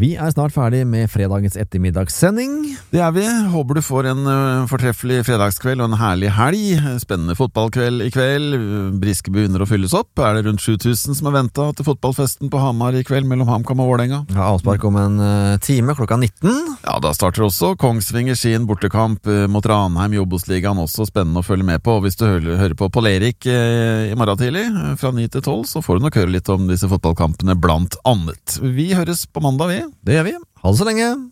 Vi snart ferdig med fredagens ettermiddagssending. Det vi. Håper du får en fortreffelig fredagskveld og en herlig helg. Spennende fotballkveld i kveld. Briske begynner å fylles opp. Det rundt 7000 som ventet til fotballfesten på Hamar i kveld mellom HamKam og Vålerenga? Ja, avspark om en time klokka 19. Ja, da starter også Kongsvinger sin bortekamp mot Ranheim i Obos-ligaen. Også spennende å følge med på. Og hvis du hører på Pål Erik i morgen tidlig fra 9 til 12, så får du nok høre litt om disse fotballkampene blant annet. Vi høres på mandag, vi. Det gjør vi. Ha det så lenge.